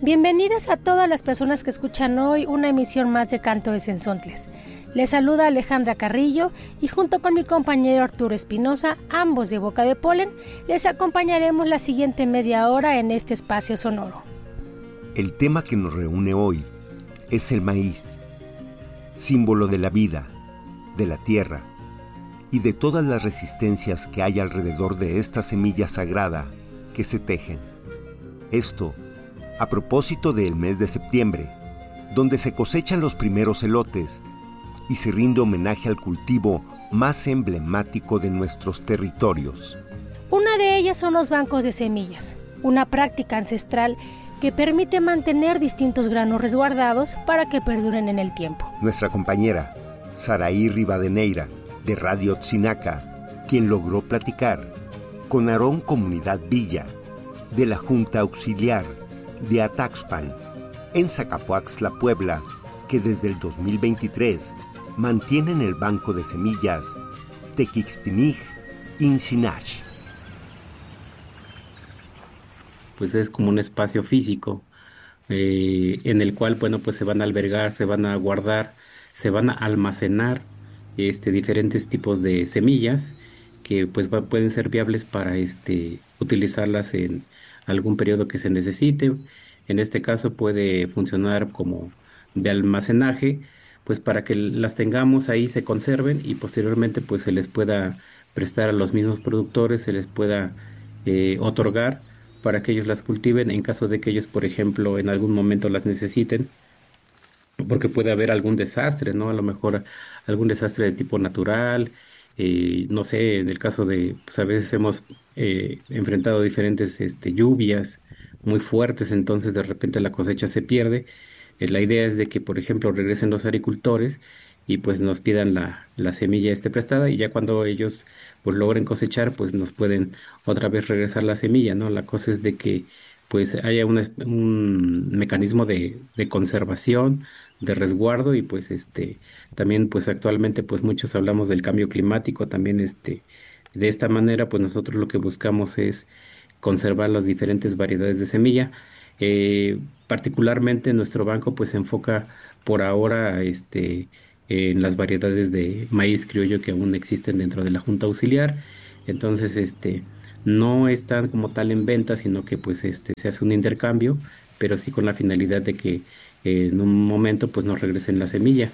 Bienvenidas a todas las personas que escuchan hoy una emisión más de Canto de Cenzontles. Les saluda Alejandra Carrillo y junto con mi compañero Arturo Espinosa, ambos de Boca de Polen, les acompañaremos la siguiente media hora en este espacio sonoro. El tema que nos reúne hoy es el maíz, símbolo de la vida, de la tierra y de todas las resistencias que hay alrededor de esta semilla sagrada que se tejen. Esto a propósito del mes de septiembre, donde se cosechan los primeros elotes y se rinde homenaje al cultivo más emblemático de nuestros territorios. Una de ellas son los bancos de semillas, una práctica ancestral que permite mantener distintos granos resguardados para que perduren en el tiempo. Nuestra compañera, Saraí Rivadeneira, de Radio Otzinaca, quien logró platicar con Aarón Comunidad Villa, de la Junta Auxiliar de Ataxpan, en Zacapoaxtla, Puebla, que desde el 2023 mantienen el banco de semillas Tequixtinig Insinach. Pues es como un espacio físico en el cual, bueno, pues se van a albergar, se van a guardar, se van a almacenar diferentes tipos de semillas que pues pueden ser viables para utilizarlas en algún periodo que se necesite. En este caso puede funcionar como de almacenaje, pues para que las tengamos ahí, se conserven y posteriormente pues se les pueda prestar a los mismos productores, se les pueda otorgar para que ellos las cultiven en caso de que ellos, por ejemplo, en algún momento las necesiten, porque puede haber algún desastre, ¿no? A lo mejor algún desastre de tipo natural, no sé, en el caso de, pues a veces hemos enfrentado diferentes lluvias muy fuertes, entonces de repente la cosecha se pierde. La idea es de que, por ejemplo, regresen los agricultores y pues nos pidan la semilla prestada, y ya cuando ellos pues logren cosechar, pues nos pueden otra vez regresar la semilla, ¿no? La cosa es de que pues haya un mecanismo de conservación, de resguardo, y pues también pues actualmente pues muchos hablamos del cambio climático también. De esta manera pues nosotros lo que buscamos es conservar las diferentes variedades de semilla. Particularmente nuestro banco pues se enfoca por ahora en las variedades de maíz criollo que aún existen dentro de la Junta Auxiliar. Entonces no están como tal en venta, sino que pues se hace un intercambio, pero sí con la finalidad de que en un momento pues nos regresen la semilla.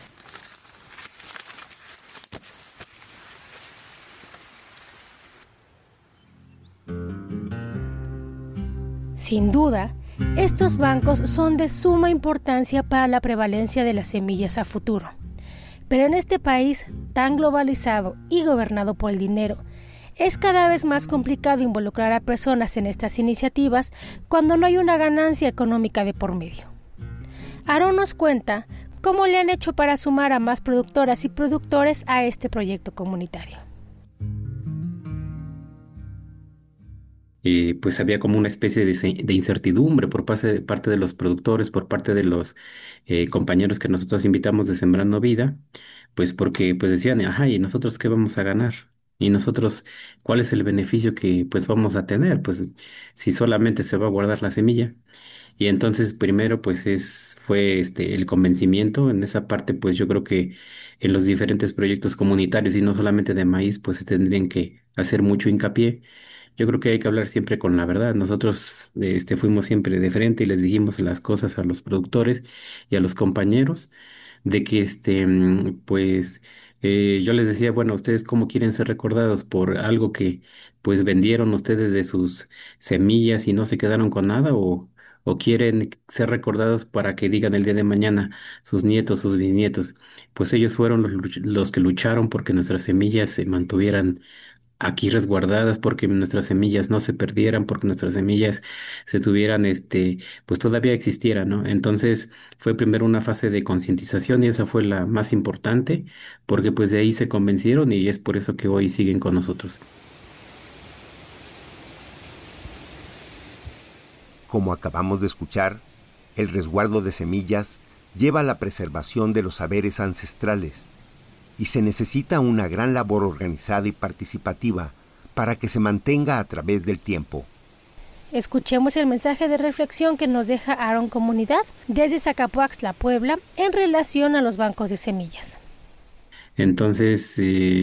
Sin duda, estos bancos son de suma importancia para la prevalencia de las semillas a futuro. Pero en este país tan globalizado y gobernado por el dinero, es cada vez más complicado involucrar a personas en estas iniciativas cuando no hay una ganancia económica de por medio. Aarón nos cuenta cómo le han hecho para sumar a más productoras y productores a este proyecto comunitario. Pues había como una especie de incertidumbre por parte de los productores, por parte de los compañeros que nosotros invitamos de Sembrando Vida, pues porque pues decían, ajá, ¿y nosotros qué vamos a ganar? ¿Y nosotros cuál es el beneficio que pues vamos a tener? Pues si solamente se va a guardar la semilla. Y entonces primero pues fue el convencimiento en esa parte. Pues yo creo que en los diferentes proyectos comunitarios y no solamente de maíz pues se tendrían que hacer mucho hincapié. Yo creo que hay que hablar siempre con la verdad. Nosotros fuimos siempre de frente y les dijimos las cosas a los productores y a los compañeros de que pues yo les decía, bueno, ¿ustedes cómo quieren ser recordados? ¿Por algo que pues vendieron ustedes de sus semillas y no se quedaron con nada? ¿O quieren ser recordados para que digan el día de mañana sus nietos, sus bisnietos? Pues ellos fueron los que lucharon porque nuestras semillas se mantuvieran aquí resguardadas, porque nuestras semillas no se perdieran, porque nuestras semillas se tuvieran, pues todavía existieran, ¿no? Entonces fue primero una fase de concientización y esa fue la más importante, porque pues de ahí se convencieron y es por eso que hoy siguen con nosotros. Como acabamos de escuchar, el resguardo de semillas lleva a la preservación de los saberes ancestrales y se necesita una gran labor organizada y participativa para que se mantenga a través del tiempo. Escuchemos el mensaje de reflexión que nos deja Aaron Comunidad desde Zacapoaxtla, Puebla, en relación a los bancos de semillas. Entonces,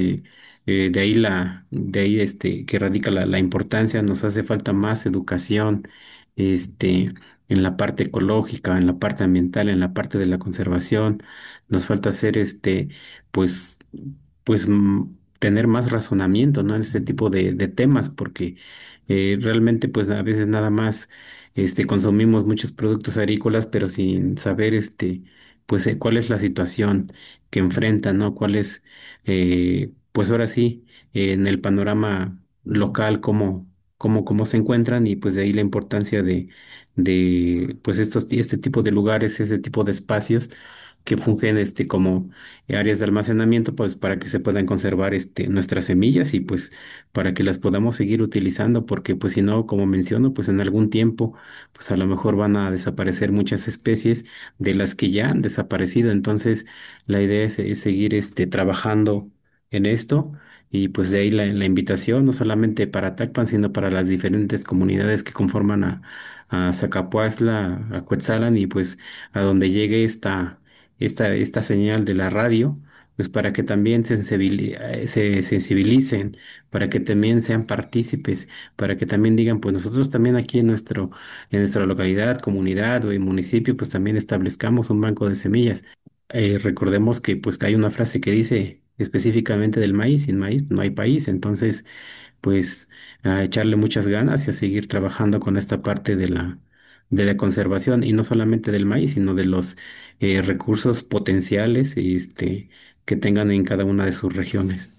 de ahí que radica la importancia, nos hace falta más educación, en la parte ecológica, en la parte ambiental, en la parte de la conservación, nos falta hacer pues, tener más razonamiento, ¿no? En este tipo de temas, porque realmente, pues a veces nada más, consumimos muchos productos agrícolas, pero sin saber, pues, cuál es la situación que enfrentan, ¿no? ¿Cuál es, pues ahora sí, en el panorama local, cómo se encuentran? Y pues de ahí la importancia pues este tipo de lugares, este tipo de espacios que fungen, como áreas de almacenamiento, pues para que se puedan conservar, nuestras semillas y pues para que las podamos seguir utilizando, porque pues si no, como menciono, pues en algún tiempo, pues a lo mejor van a desaparecer muchas especies de las que ya han desaparecido. Entonces, la idea es seguir trabajando en esto y pues de ahí la invitación, no solamente para Tacpan, sino para las diferentes comunidades que conforman a Zacapuaxtla, a Cuetzalan y pues a donde llegue esta señal de la radio, pues para que también se sensibilicen, para que también sean partícipes, para que también digan, pues nosotros también aquí en nuestra localidad, comunidad o en municipio, pues también establezcamos un banco de semillas. Recordemos que pues hay una frase que dice específicamente del maíz, sin maíz no hay país, entonces pues a echarle muchas ganas y a seguir trabajando con esta parte de la conservación y no solamente del maíz, sino de los recursos potenciales que tengan en cada una de sus regiones.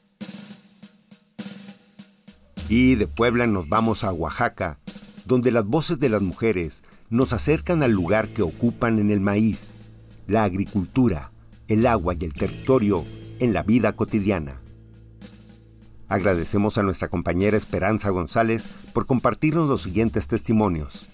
Y de Puebla nos vamos a Oaxaca, donde las voces de las mujeres nos acercan al lugar que ocupan en el maíz, la agricultura, el agua y el territorio en la vida cotidiana. Agradecemos a nuestra compañera Esperanza González por compartirnos los siguientes testimonios.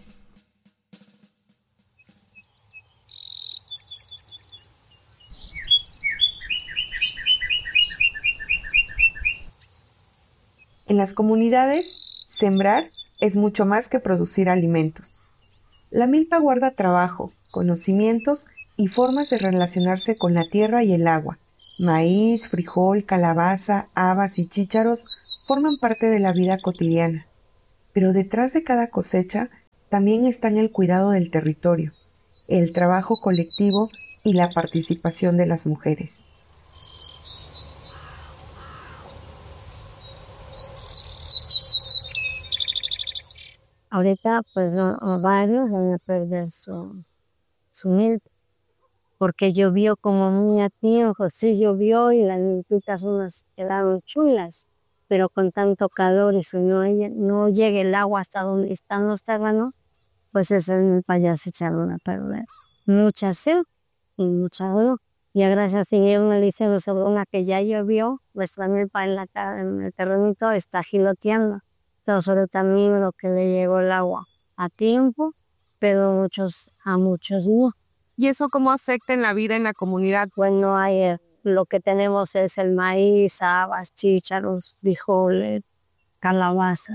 En las comunidades, sembrar es mucho más que producir alimentos. La milpa guarda trabajo, conocimientos y formas de relacionarse con la tierra y el agua. Maíz, frijol, calabaza, habas y chícharos forman parte de la vida cotidiana. Pero detrás de cada cosecha también están el cuidado del territorio, el trabajo colectivo y la participación de las mujeres. Ahorita, pues, varios van a perder su milpa, porque llovió como muy a tiempo, sí llovió y las milpitas unas quedaron chulas, pero con tanto calor y si no llega el agua hasta donde están los terrenos, pues esas milpas ya se echaron a perder. Mucha sed y mucha dolor. Y gracias a Dios me dice sobre una que ya llovió, nuestra milpa en el terrenito está giloteando. Sobre también lo que le llegó el agua a tiempo, pero a muchos no. ¿Y eso cómo afecta en la vida en la comunidad? Pues no hay, lo que tenemos es el maíz, habas, chícharos, frijoles, calabaza.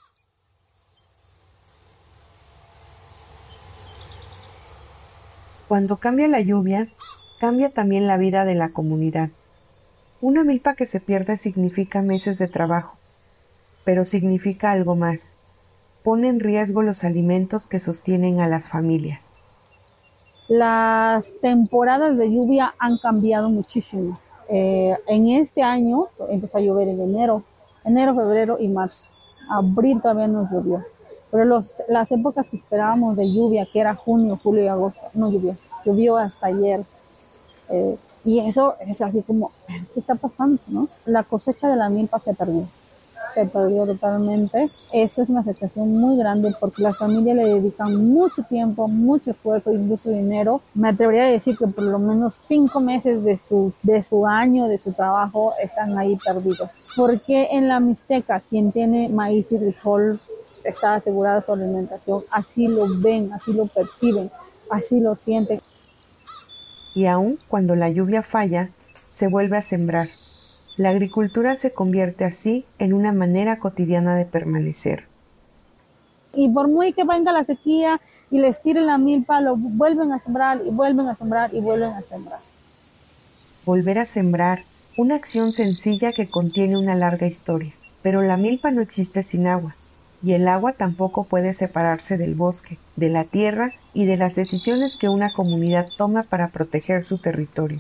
Cuando cambia la lluvia, cambia también la vida de la comunidad. Una milpa que se pierde significa meses de trabajo, pero significa algo más. Pone en riesgo los alimentos que sostienen a las familias. Las temporadas de lluvia han cambiado muchísimo. En este año empezó a llover en enero, febrero y marzo. Abril todavía no llovió. Pero las épocas que esperábamos de lluvia, que era junio, julio y agosto, no llovió. Llovió hasta ayer. Y eso es así como, ¿qué está pasando, no? La cosecha de la milpa se perdió totalmente. Eso es una afectación muy grande porque las familias le dedican mucho tiempo, mucho esfuerzo, incluso dinero. Me atrevería a decir que por lo menos 5 meses de su año, de su trabajo, están ahí perdidos. Porque en la Mixteca, quien tiene maíz y frijol está asegurada su alimentación. Así lo ven, así lo perciben, así lo sienten. Y aun cuando la lluvia falla, se vuelve a sembrar. La agricultura se convierte así en una manera cotidiana de permanecer. Y por muy que venga la sequía y les tiren la milpa, lo vuelven a sembrar y vuelven a sembrar y vuelven a sembrar. Volver a sembrar, una acción sencilla que contiene una larga historia. Pero la milpa no existe sin agua, y el agua tampoco puede separarse del bosque, de la tierra y de las decisiones que una comunidad toma para proteger su territorio.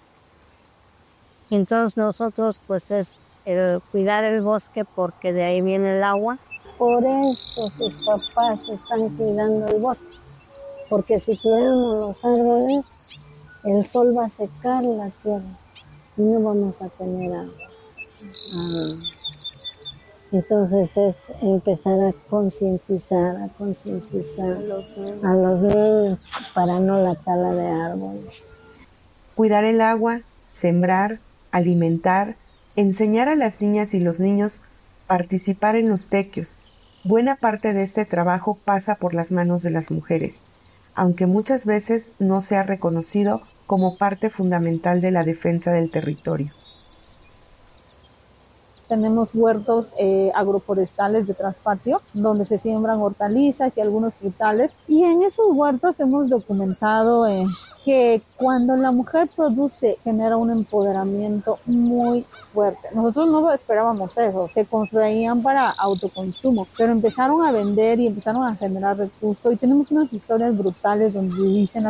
Entonces nosotros pues es cuidar el bosque porque de ahí viene el agua. Por esto sus papás están cuidando el bosque, porque si tuviéramos los árboles, el sol va a secar la tierra y no vamos a tener agua. Entonces es empezar a concientizar a los niños para no la tala de árboles. Cuidar el agua, sembrar, alimentar, enseñar a las niñas y los niños participar en los tequios. Buena parte de este trabajo pasa por las manos de las mujeres, aunque muchas veces no sea reconocido como parte fundamental de la defensa del territorio. Tenemos huertos agroforestales de traspatio, donde se siembran hortalizas y algunos frutales. Y en esos huertos hemos documentado que cuando la mujer produce, genera un empoderamiento muy fuerte. Nosotros no esperábamos eso, que construían para autoconsumo, pero empezaron a vender y empezaron a generar recursos. Y tenemos unas historias brutales donde dicen